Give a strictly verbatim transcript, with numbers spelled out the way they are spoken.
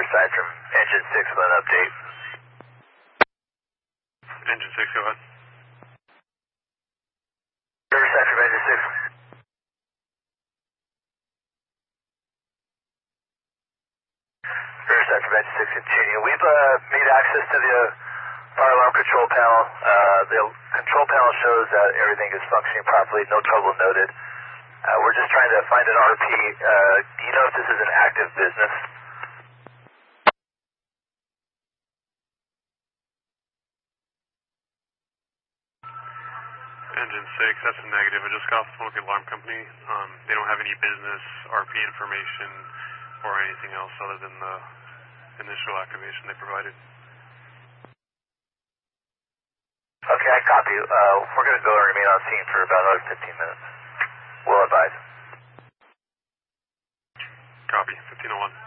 Riverside from Engine six with an update. Engine six, go ahead. Riverside from Engine six. Riverside from Engine six, continue. We've uh, made access to the fire alarm control panel. Uh, the control panel shows that everything is functioning properly, no trouble noted. Uh, we're just trying to find an R P. Uh, do you know if this is an active business? Engine six, that's a negative. I just got off the phone with the alarm company. Um, they don't have any business R P information or anything else other than the initial activation they provided. Okay, I copy. Uh, we're going to go and remain on scene for about another fifteen minutes. We'll advise. Copy, fifteen oh one.